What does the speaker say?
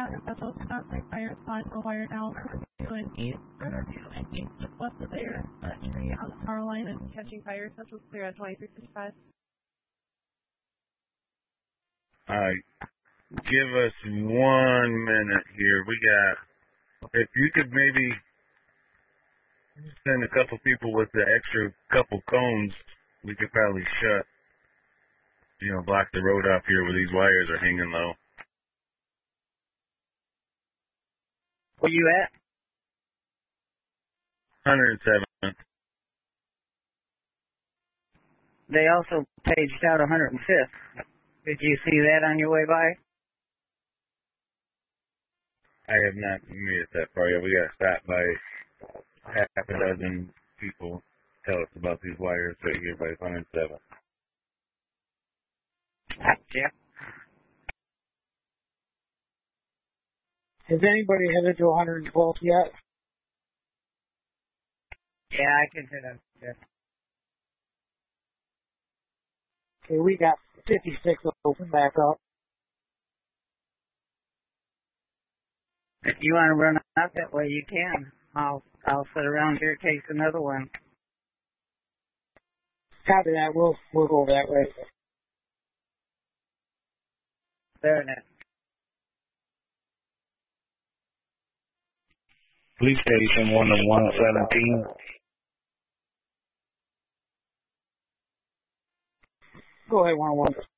that's also not like fire spot or wire down. Doing east, east just west of there. On the power line and catching fire. Central clear at 2355. Alright. Give us 1 minute here. We got, if you could maybe send a couple people with the extra couple cones, we could probably block the road off here where these wires are hanging low. Where you at? 107. They also paged out 105th. Did you see that on your way by? I have not made it that far yet. We got stopped by half a dozen people tell us about these wires right here by 107. Yeah. Has anybody headed to 112th yet? Yeah, I can hit up there. Okay, we got 56 open back up. If you want to run out that way, you can. I'll sit around here, take another one. Copy that. We'll go that way. There it is. Police station 1-117. Go ahead, 1-1.